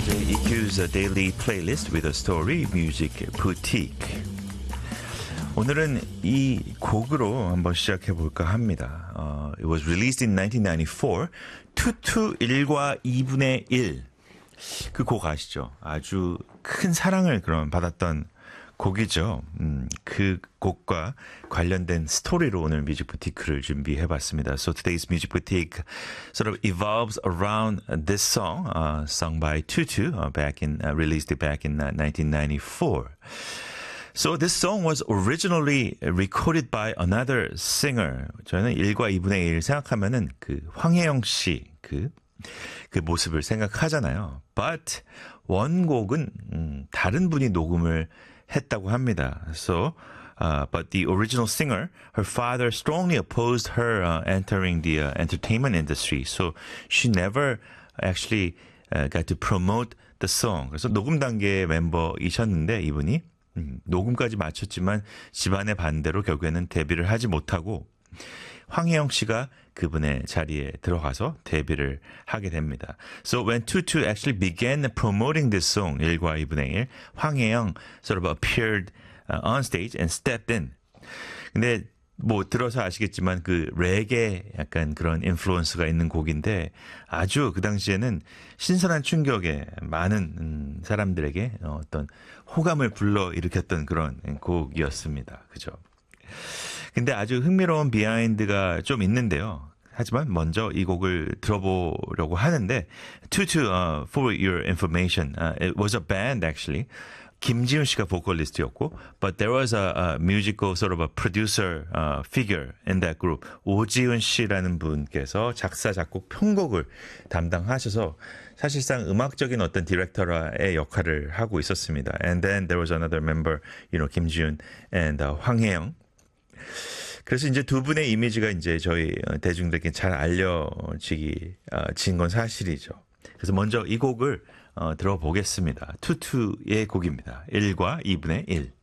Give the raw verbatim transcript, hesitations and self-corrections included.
디제이 이큐's Daily Playlist with a Story Music Boutique. 오늘은 이 곡으로 한번 시작해볼까 합니다. Uh, it was released in nineteen ninety-four. 투투 일과 이분의 일. 그 곡 아시죠? 아주 큰 사랑을 그런 받았던 곡이죠. 음, 그 곡과 관련된 스토리로 오늘 뮤직 부티크를 준비해봤습니다. So today's music boutique sort of evolves around this song, uh, sung by Tutu, uh, back in uh, released back in uh, nineteen ninety-four. So this song was originally recorded by another singer. 저는 일과 이분의 일 생각하면은 그 황혜영 씨 그 그 모습을 생각하잖아요. But 원곡은 음, 다른 분이 녹음을 했다고 합니다. So, uh, but the original singer, her father strongly opposed her uh, entering the uh, entertainment industry. So she never actually uh, got to promote the song. 그래서 녹음 단계 멤버이셨는데 이분이 음, 녹음까지 마쳤지만 집안의 반대로 결국에는 데뷔를 하지 못하고 황혜영 씨가 그분의 자리에 들어가서 데뷔를 하게 됩니다. So when Tutu actually began promoting this song, 일과 이분의 일, 황혜영 sort of appeared on stage and stepped in. 근데 뭐 들어서 아시겠지만 그 레게 약간 그런 인플루언스가 있는 곡인데 아주 그 당시에는 신선한 충격에 많은 음, 사람들에게 어떤 호감을 불러일으켰던 그런 곡이었습니다. 그죠? 근데 아주 흥미로운 비하인드가 좀 있는데요. 하지만 먼저 이 곡을 들어보려고 하는데 Tutu, uh, for your information, uh, it was a band actually. 김지훈 씨가 보컬리스트였고, but there was a, a musical sort of a producer uh, figure in that group. 오지훈 씨라는 분께서 작사, 작곡, 편곡을 담당하셔서 사실상 음악적인 어떤 디렉터의 역할을 하고 있었습니다. And then there was another member, you know, 김지훈 and uh, 황혜영. 그래서 이제 두 분의 이미지가 이제 저희 대중들에게 잘 알려지기, 진 건 사실이죠. 그래서 먼저 이 곡을 어, 들어보겠습니다. 투투의 곡입니다. 일과 이분의 일.